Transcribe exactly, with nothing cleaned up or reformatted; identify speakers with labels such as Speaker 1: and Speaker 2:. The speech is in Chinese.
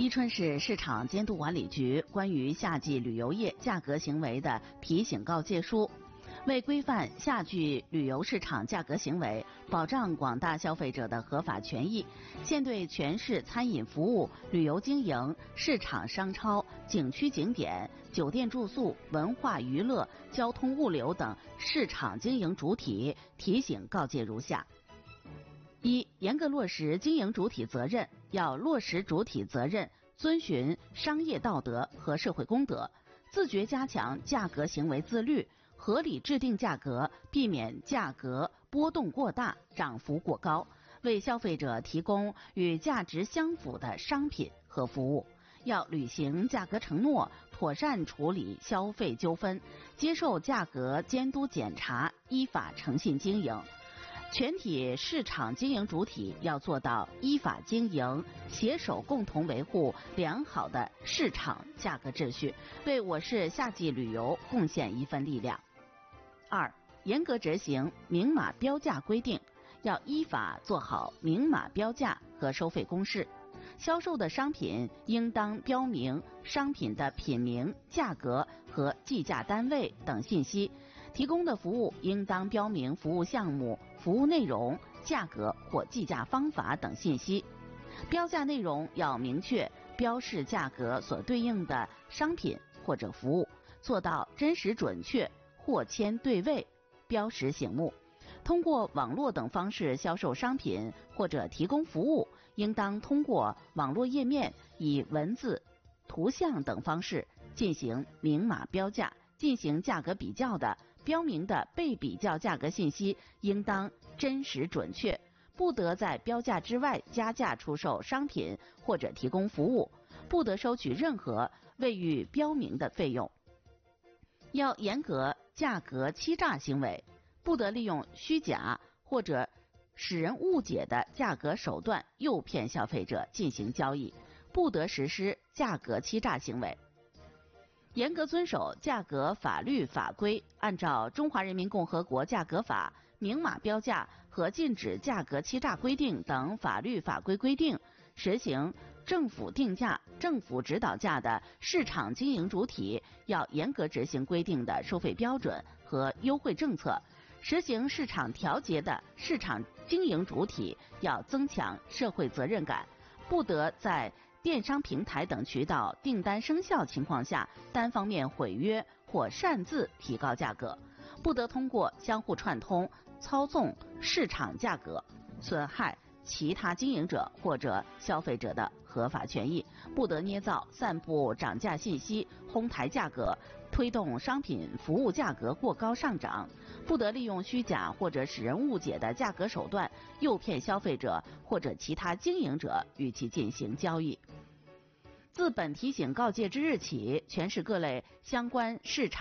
Speaker 1: 伊春市市场监督管理局关于夏季旅游业价格行为的提醒告诫书，为规范夏季旅游市场价格行为，保障广大消费者的合法权益，现对全市餐饮服务、旅游经营、市场商超、景区景点、酒店住宿、文化娱乐、交通物流等市场经营主体提醒告诫如下：一、严格落实经营主体责任，要落实主体责任，遵循商业道德和社会公德，自觉加强价格行为自律，合理制定价格，避免价格波动过大、涨幅过高，为消费者提供与价值相符的商品和服务。要履行价格承诺，妥善处理消费纠纷，接受价格监督检查，依法诚信经营。全体市场经营主体要做到依法经营，携手共同维护良好的市场价格秩序，为我市夏季旅游贡献一份力量。二、严格执行明码标价规定，要依法做好明码标价和收费公示。销售的商品应当标明商品的品名、价格和计价单位等信息，提供的服务应当标明服务项目、服务内容、价格或计价方法等信息。标价内容要明确标示价格所对应的商品或者服务，做到真实准确、货签对位、标识醒目。通过网络等方式销售商品或者提供服务，应当通过网络页面以文字、图像等方式进行明码标价。进行价格比较的，标明的被比较价格信息应当真实准确，不得在标价之外加价出售商品或者提供服务，不得收取任何未予标明的费用。要严格价格欺诈行为，不得利用虚假或者使人误解的价格手段诱骗消费者进行交易，不得实施价格欺诈行为。严格遵守价格法律法规，按照《中华人民共和国价格法》、明码标价和禁止价格欺诈规定等法律法规规定，实行政府定价、政府指导价的市场经营主体要严格执行规定的收费标准和优惠政策，实行市场调节的市场经营主体要增强社会责任感，不得在电商平台等渠道订单生效情况下单方面毁约或擅自提高价格，不得通过相互串通操纵市场价格，损害其他经营者或者消费者的合法权益，不得捏造散布涨价信息哄抬价格，推动商品服务价格过高上涨，不得利用虚假或者使人误解的价格手段诱骗消费者或者其他经营者与其进行交易。自本提醒告诫之日起，全市各类相关市场